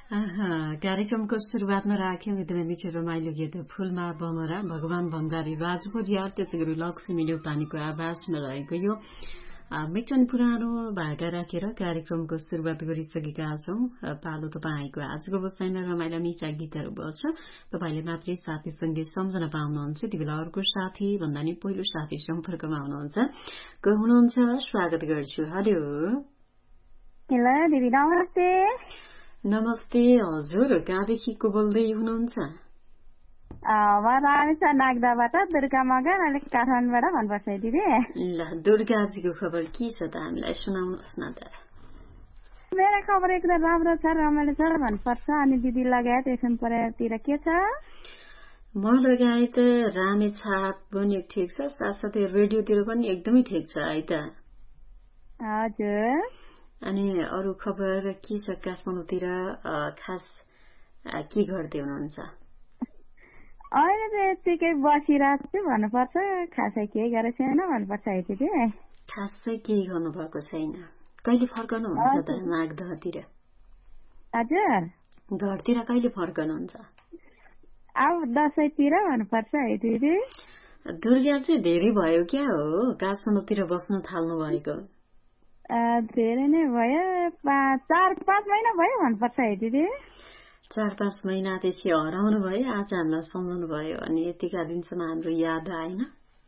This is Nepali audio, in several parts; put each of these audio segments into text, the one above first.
कार्यक्रमको सुरुवातमा राख्यौं एकदमै मिठो रमाइलो गीत फूलमा बमरा भगवान भण्डारी राजको रियाल त्यसै गरी लक्ष्मी न्यौपानीको आवाजमा रहेको यो मिठन पुरानो भाका राखेर कार्यक्रमको सुरुवात गरिसकेका छौं। पालो तपाईँको आजको बसाइमा रमाइलो मिठा गीतहरू बज्छ। तपाईँले मात्रै साथीसँगै सम्झन पाउनुहुन्छ। ती बेला अर्को साथी भन्दा नि पहिलो साथी सम्पर्कमा हुनुहुन्छ। को हुनुहुन्छ स्वागत गर्छु। हेलो हेलो दिदी नमस्ते। नमस्ते हजुर, कहाँदेखि को बोल्दै हुनुहुन्छ? म रामेश्वर नागदाबाट दुर्गा मगर अलिक काठमाडौँबाट भन्नुपर्छ दिदी। ल दुर्गाजीको खबर के छ त हामीलाई सुनाउनुहोस् न त। मेरो खबर एकदम राम्रो छ, रमाइलो छ भन्नुपर्छ। अनि दिदी लगायत एफएम परेतिर के छ? म लगायत रामेछाप पनि ठिक छ, साथसाथै रेडियोतिर पनि एकदमै ठिक छ है त। हजुर। अनि अरू खबर के छ? काठमाडौँतिर खास के गर्दै हुनुहुन्छ? अहिले त यतिकै बसिरहेको छु भन्नुपर्छ। खासै केही गरेको छैन भन्नुपर्छ है दिदी। खासै केही गर्नुभएको छैन। कहिले फर्कनुहुन्छ त नागदहतिर? हजुर। घरतिर कहिले फर्कनुहुन्छ? अब दसैँतिर भन्नुपर्छ है दिदी। दुर्गा चाहिँ धेरै भयो क्या हो काठमाडौँतिर बस्न थाल्नु भएको? धेरै नै भयो, 4-5 महिना भयो भन्नुपर्छ है दिदी। 4-5 महिनादेखि हराउनु भयो, आज हामीलाई सम्झाउनु भयो अनि यतिका दिनसम्म हाम्रो याद आएन?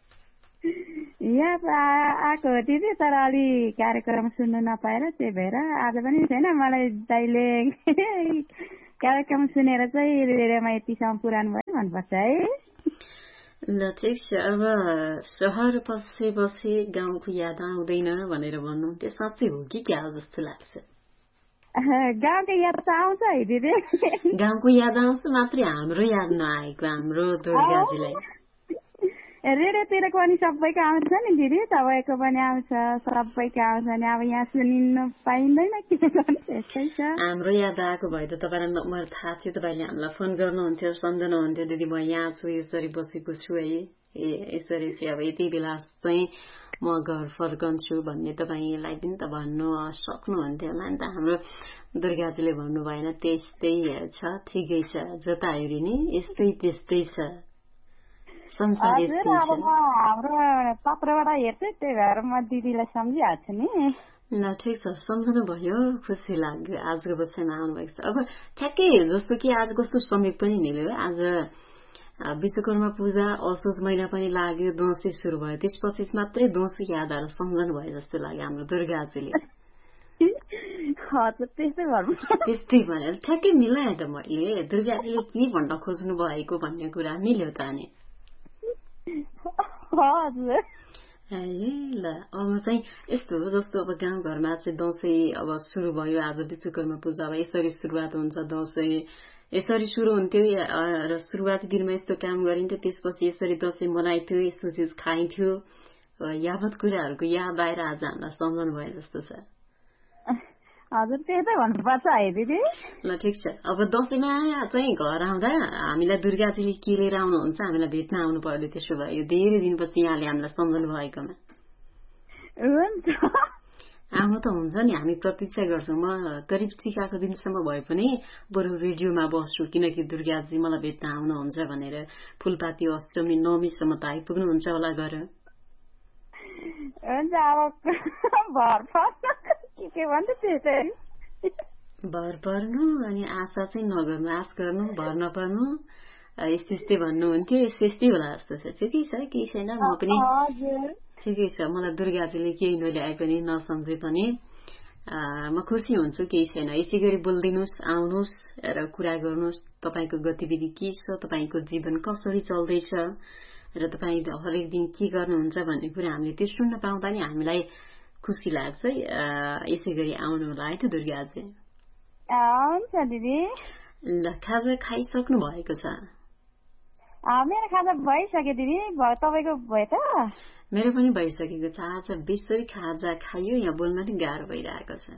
याद आएको हो दिदी, तर अलि कार्यक्रम सुन्नु नपाएर त्यही भएर आज पनि छैन। मलाई दाइले कार्यक्रम सुनेर चाहिँ रेडियोमा यतिसम्म पुरानो भयो भन्नुपर्छ है। ल ठिक छ। अब सहर बसे गाउँको याद आउँदैन भनेर भन्नुहुन्थ्यो, साँच्चै हो कि क्या जस्तो लाग्छ? गाउँको याद त आउँछ है दिदी। गाउँको याद आउँछ, मात्रै हाम्रो याद नआएको हाम्रो दुर्गाजीलाई। रेडियोतिरको पनि सबैको आउँछ नि दिदी, तपाईँको पनि आउँछ, सबैको आउँछ नि। अब यहाँ सुनिनु पाइँदैन के गर्नु, यस्तै छ। हाम्रो याद आएको भए त तपाईँलाई नम्बर थाहा थियो, तपाईँले हामीलाई फोन गर्नुहुन्थ्यो, सम्झनुहुन्थ्यो, दिदी म यहाँ छु, यसरी बसेको छु है, यसरी चाहिँ अब यति बेला चाहिँ म घर फर्कन्छु भन्ने तपाईँलाई पनि त भन्नु सक्नुहुन्थ्यो होला नि त। हाम्रो दुर्गाजीले भन्नु भएन, त्यस्तै छ, ठिकै छ, जता हेरि नि यस्तै त्यस्तै छ, संसार यस्तै छ। हाम्रो पत्रबाट हेर्छु, त्यही भएर म दिदीलाई सम्झिहाल्छु नि। ल ठिक छ, सम्झनु भयो, खुसी लाग्यो आजको बसाइमा आउनुभएको छ। अब ठ्याक्कै जस्तो कि आज कस्तो समय पनि मिल्यो, आज विश्वकर्मा पूजा असोज महिना पनि लाग्यो, दसैँ सुरु भयो, त्यसपछि मात्रै दसैँ याद आएर सम्झनु भयो जस्तो लाग्यो हाम्रो दुर्गाजीले। त्यस्तै भनेर ठ्याक्कै मिलाएँ त मैले, दुर्गाजीले के भन्न खोज्नु भएको भन्ने कुरा मिल्यो त अनि। ल अब चाहिँ यस्तो हो, जस्तो अब गाउँघरमा चाहिँ दसैँ अब सुरु भयो, आज विश्वकर्मा पूजा अब यसरी सुरुवात हुन्छ, दसैँ यसरी सुरु हुन्थ्यो र सुरुवाती दिनमा यस्तो काम गरिन्थ्यो, त्यसपछि यसरी दसैँ मनाइन्थ्यो, यस्तो चिज खाइन्थ्यो, यावत कुराहरूको याद आएर आज हामीलाई सम्झनु भयो जस्तो छ। हजुर त्यस्तै भन्नुपर्छ है दिदी। ल ठिक छ, अब दसैँमा चाहिँ घर आउँदा हामीलाई दुर्गाजीले के लिएर आउनुहुन्छ, हामीलाई भेट्न आउनु पर्यो। त्यसो भयो धेरै दिनपछि यहाँले हामीलाई सम्झनु भएकोमा आउनु त हुन्छ नि, हामी प्रतीक्षा गर्छौँ। म करिब टिकाको दिनसम्म भए पनि बरु रेडियोमा बस्छु, किनकि दुर्गाजी मलाई भेट्न आउनुहुन्छ भनेर। फुलपाती अष्टमी नवमीसम्म त आइपुग्नुहुन्छ होला घर। भर पर्नु अनि आशा चाहिँ नगर्नु, आश गर्नु, भर नपर्नु, यस्तै भन्नुहुन्थ्यो। यस्तै होला जस्तो छ। ठिकै छ, केही छैन, म पनि ठिकै छ। मलाई दुर्गाजीले केही नल्याए पनि नसम्झे पनि म खुसी हुन्छु, केही छैन। यसै गरी बोलिदिनुहोस्, आउनुहोस् र कुरा गर्नुहोस्, तपाईँको गतिविधि के छ, तपाईँको जीवन कसरी चल्दैछ र तपाईँ हरेक दिन के गर्नुहुन्छ भन्ने कुरा हामीले त्यो सुन्न पाउँदा नि हामीलाई खुसी लाग्छ। यसै गरी आउनु होला है त दुर्गाजी। हुन्छ दिदी। ल खाजा खाइसक्नु भएको छ? मेरो खाजा भइसक्यो दिदी, तपाईँको भयो त? मेरो पनि भइसकेको छ। आज बेसरी खाजा खाइयो, यहाँ बोल्न नि गाह्रो भइरहेको छ।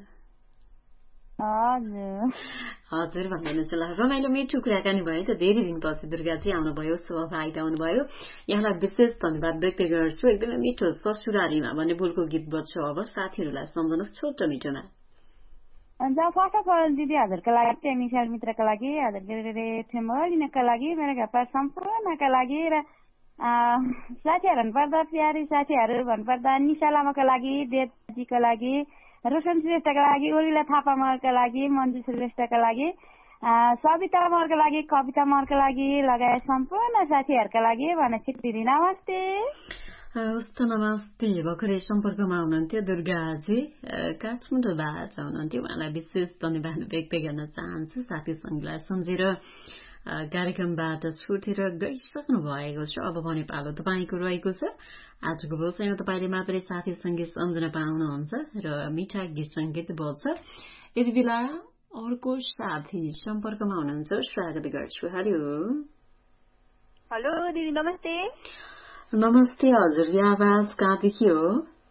हजुर भनिदिनुहोस् ल। रमाइलो मिठो कुराकानी भयो त, धेरै दिनपछि दुर्गाजी आउनुभयो, सहभागिता आउनुभयो, यहाँलाई विशेष धन्यवाद व्यक्त गर्छु। एकदमै मिठो ससुरालीमा भन्ने बोलको गीत बज्छ, अब साथीहरूलाई सम्झनुहोस् छोटो मिठोमा। दिदी हजुरको लागि टेक्निसियन मित्रको लागि हजुरको फेमलिनका लागि मेरो घरपार सम्पूर्णका लागि र साथीहरू भन्नुपर्दा प्यारी साथीहरू भन्नुपर्दा निशा लामाको लागि देवजीको लागि रोशन श्रेष्ठको लागि उर्मिला थापा मगरको लागि मन्जु श्रेष्ठको लागि सविता मगरको लागि कविता मगरको लागि लगायत सम्पूर्ण साथीहरूका लागि भनेपछि दिदी नमस्ते। हवस् नमस्ते। भर्खरै सम्पर्कमा हुनुहुन्थ्यो दुर्गाजी काठमाडौँबाट हुनुहुन्थ्यो, उहाँलाई विशेष धन्यवाद व्यक्त गर्न चाहन्छु। साथी सङ्घलाई सम्झेर कार्यक्रमबाट छुटेर गइसक्नु भएको छ। अब भने पालो तपाईँको रहेको छ। आजको भोजमा तपाईँले मात्रै साथी सङ्गीत सम्झन पाउनुहुन्छ र मिठा गीत सङ्गीत बोल्छ। यति बेला अर्को साथी सम्पर्कमा हुनुहुन्छ, स्वागत गर्छु। हेलो हेलो दिदी नमस्ते। नमस्ते हजुर, यो आवाज कहाँदेखि हो?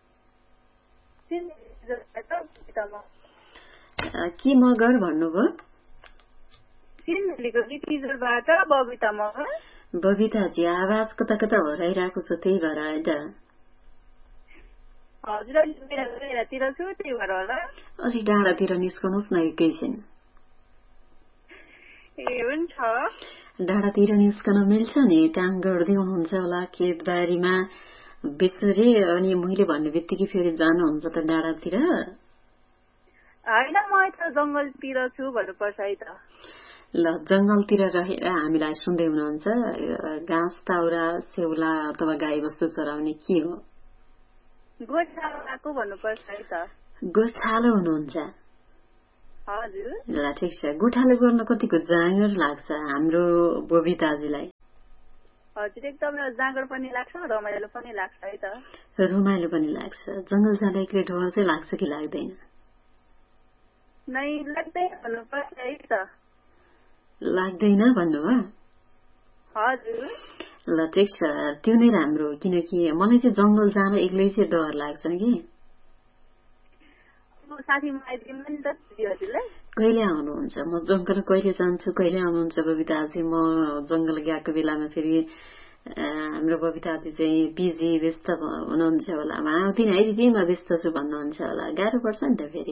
के मगर भन्नुभयो? बबिताजी आवाज कता कता हराइरहेको छ, त्यही भएर है त। अलि डाँडातिर निस्कनुहोस् न एकैछिन। डाँडातिर निस्कन मिल्छ नि, काम गर्दै हुनुहुन्छ होला खेतबारीमा बेसरी, अनि मैले भन्ने बित्तिकै फेरि जानुहुन्छ त डाँडातिर? होइन, म जंगलतिर छु भन्नुपर्छ है त। ल, जंगलतिर रहेर हामीलाई सुन्दै हुनुहुन्छ। घाँस ताउरा सेउला अथवा गाई बस्तु चराउने के हो? गोछालो भन्नुपर्छ है त। गोछालो हुनुहुन्छ? हजुर। ल ठिक छ। गोठालो गर्न कतिको जाँगर लाग्छ हाम्रो बबिताजीलाई? हजुर, एकदम जाँगर पनि लाग्छ, रमाइलो पनि लाग्छ है त। रमाइलो पनि लाग्छ। जंगल जाँदा एक्लै डर चाहिँ लाग्छ कि लाग्दैन? नै लाग्दैन भन्नुपर्छ है त। लाग्दैन भन्नुभयो? हजुर। ल ठिक छ, त्यो नै राम्रो, किनकि मलाई चाहिँ जंगल जान एक्लै चाहिँ डर लाग्छ कि। कहिले आउनुहुन्छ? म जंगल कहिले जान्छु, कहिले आउनुहुन्छ बबिताजी? म जंगल गएको बेलामा फेरि हाम्रो बबिताजी चाहिँ बिजी व्यस्त हुनुहुन्छ होला, म आउँदिन है दिदी, म व्यस्त छु भन्नुहुन्छ होला, गाह्रो पर्छ नि त फेरि।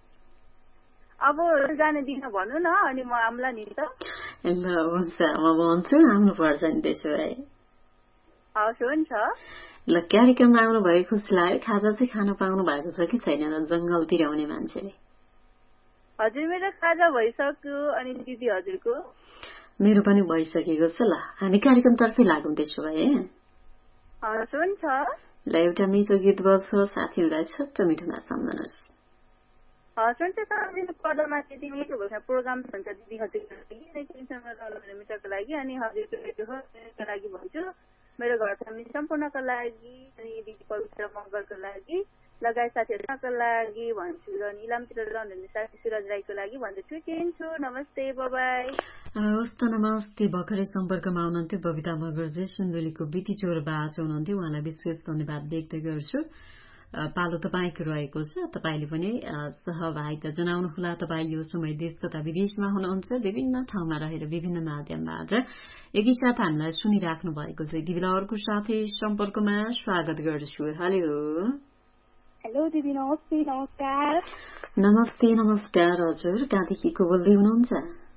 अब जाने दिन भन्नु न, अनि म आउँला नि त। ल हुन्छ, म भन्छु, आउनु पर्छ नि त्यसो भए। हवस्, हुन्छ। ल, कार्यक्रममा आउनु भयो, खुसी लाग्यो। खाजा चाहिँ खान पाउनु भएको छ कि छैन र जंगलतिर आउने मान्छेले? हजुर, मेरो खाजा भइसक्यो। अनि दिदी हजुरको? मेरो पनि भइसकेको छ। ल, हामी कार्यक्रमतर्फै लागौँ त्यसो भए। हवस्, हुन्छ। ल, एउटा मिठो गीत बज्छ, साथीहरूलाई छोटो मिठोमा सम्झनुहोस्। हवस्, हुन्छ। सम्झिनु पर्दामा त्यति मिठो भएन प्रोग्राम हुन्छ दिदी हजुरको लागि, मित्रको लागि, अनि हजुरको लागि भन्छु, मेरो घर फ्यामिली सम्पूर्णको लागि, अनि दिदी पवित्र मगरको लागि, लगायत साथीहरूको लागि भन्छु, र इलामतिर रहनुहुने साथी सुरज राईको लागि भन्छु। छुट्टिन्छु, नमस्ते, बाई। हवस् त, नमस्ते। भर्खरै सम्पर्कमा हुनुहुन्थ्यो बबिता मगरजी, सुन्दुलीको बितिचोरबाट हुनुहुन्थ्यो, उहाँलाई विशेष धन्यवाद व्यक्त गर्छु। पालो तपाईँको रहेको छ, तपाईँले पनि सहभागिता जनाउनुहोला। तपाईँ यो समय देश तथा विदेशमा हुनुहुन्छ, विभिन्न ठाउँमा रहेर विभिन्न माध्यमबाट एकैसाथ हामीलाई सुनिराख्नु भएको छ। यति बेला अर्को साथी सम्पर्कमा, स्वागत गर्छु। हेलो हेलो दिदी, नमस्ते। नमस्कार। नमस्ते नमस्कार। हजुर, कहाँदेखि को बोल्दै हुनुहुन्छ?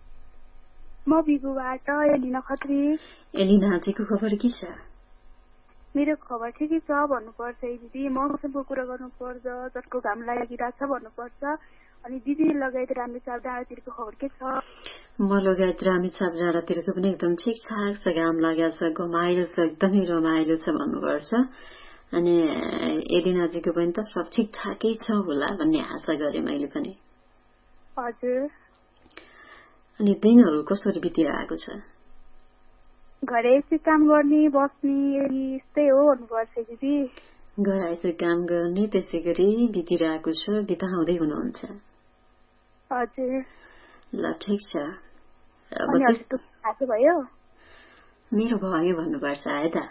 म बिगुबाट एलिना खत्री। एलिनाजीको खबर के छ? मेरो खबर ठिकै छ भन्नुपर्छ है दिदी। मौसमको कुरा गर्नुपर्छ, चटको घाम लागिरहेको छ भन्नुपर्छ। अनि दिदी लगायत रामेछाप डाँडातिरको खबर के छ? म लगायत रामेछाप डाँडातिरको पनि एकदम ठिकठाक छ, घाम लागेको छ, घमाइलो छ, एकदमै रमाइलो छ भन्नुपर्छ। अनि एलिनाजीको पनि त सब ठिकठाकै छ होला भन्ने आशा गरे मैले पनि। हजुर। अनि दिनहरू कसरी बितिरहेको छ? घरै यसै काम गर्ने, बस्ने, यस्तै हो भन्नुपर्छ दिदी। घर यसै काम गर्ने, त्यसै गरी बितिरहेको छ, बिताउँदै हुनुहुन्छ? हजुर। ल ठिक छ। भयो? मेरो भयो भन्नुपर्छ है त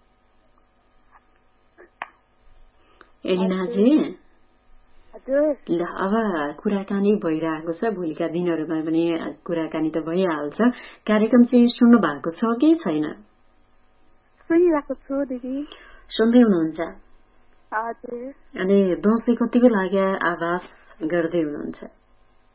एलिनाजी। ल, अब कुराकानी भइरहेको छ, भोलिका दिनहरूमा पनि कुराकानी त भइहाल्छ। कार्यक्रम चाहिँ सुन्नु भएको छ कि छैन? सुनिरहेको छु दिदी। सुन्दै हुनुहुन्छ? हजुर। अनि दसैँ कतिको लाग्यो आवाज गर्दै हुनुहुन्छ?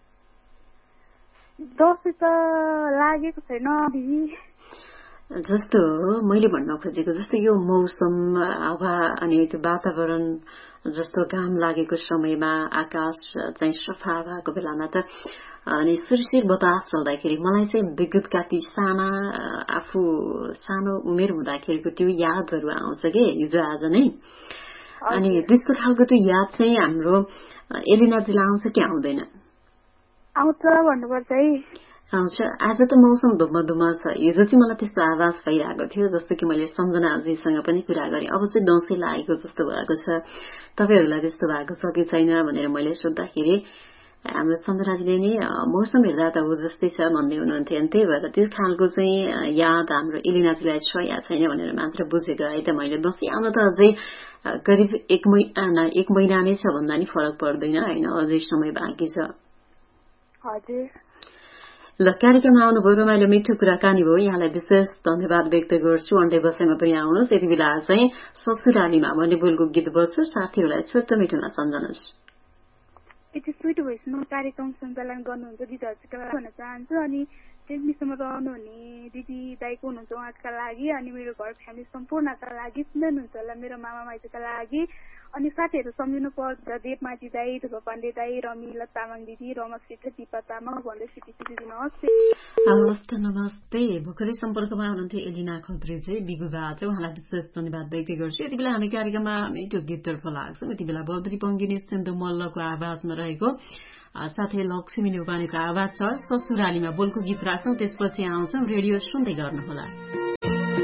दसैँ त लागेको छैन दिदी। जस्तो मैले भन्न खोजेको जस्तो यो मौसम हावा अनि त्यो वातावरण जस्तो घाम लागेको समयमा आकाश चाहिँ सफा भएको बेलामा त अनि सुरसिर बतास चल्दाखेरि मलाई चाहिँ विगतका ती साना आफू सानो उमेर हुँदाखेरिको त्यो यादहरू आउँछ कि हिजो आज नै। अनि त्यस्तो खालको त्यो याद चाहिँ हाम्रो एलिनाजीलाई आउँछ कि आउँदैन? आउँछ भन्नुपर्छ है। आउँछ। आज त मौसम धुम्म छ। हिजो चाहिँ मलाई त्यस्तो आवाज भइरहेको थियो जस्तो कि मैले सम्झना आजीसँग पनि कुरा गरेँ। अब चाहिँ दसैँ लागेको जस्तो भएको छ, तपाईँहरूलाई त्यस्तो भएको छ कि छैन भनेर मैले सोद्धाखेरि हाम्रो सम्झनाजीले नि मौसम हेर्दा त हो जस्तै छ भन्दै हुनुहुन्थ्यो। अनि त्यही भएर त्यो खालको चाहिँ याद हाम्रो एलिनाजीलाई छ या छैन भनेर मात्र बुझेको है त मैले। दसैँ आउन त अझै करिब एक महिना नै छ भन्दा नि फरक पर्दैन होइन, अझै समय बाँकी छ। हजुर। ल, कार्यक्रममा आउनुभयो, रमाइलो मिठो कुराकानी भयो। यहाँलाई विशेष धन्यवाद व्यक्त गर्छु। अन्डे बसाइमा पनि आउनुहोस्। यति बेला चाहिँ ससुरालीमा भन्ने बोलको गीत बज्छु, साथीहरूलाई छोटो मिठोमा सम्झनुहोस्। यति स्विट भोइसमा कार्यक्रम सञ्चालन गर्नुहुन्छ दिदीहरूसित भन्न चाहन्छु। अनि टेक्निकसम्म रहनुहुने दिदी दाइको हुनुहुन्छ उहाँका लागि, अनि मेरो घर फ्यामिली सम्पूर्णका लागि, सुन्दै हुनुहुन्छ होला मेरो मामा माइतीका लागि, अनि साथीहरू सम्झिनु पर्छ देवमाझी दाई, ध्रुव पाण्डे दाई, रमिला तामाङ दिदी, रमा श्रेष्ठ, दिपा तामाङ भन्दै सिटी नमस्ते। हवस्, नमस्ते। भर्खरै सम्पर्कमा हुनुहुन्थ्यो एलिना खत्री चाहिँ बिगुबाट, उहाँलाई विशेष धन्यवाद व्यक्त गर्छु। यति बेला हामी कार्यक्रममा मिठो गीततर्फ लाग्छौँ। यति बेला बद्री पङ्गिनी सिन्धु मल्लको आवाजमा रहेको साथै लक्ष्मी नेउपानेको आवाज छ। ससुरालीमा बोलको गीत राख्छौँ, त्यसपछि आउँछौँ। रेडियो सुन्दै गर्नुहोला।